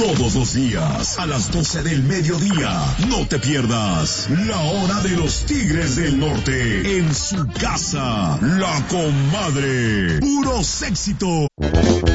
Todos los días a las 12 del mediodía. No te pierdas La Hora de los Tigres del Norte en su casa. La Comadre. Puros éxitos.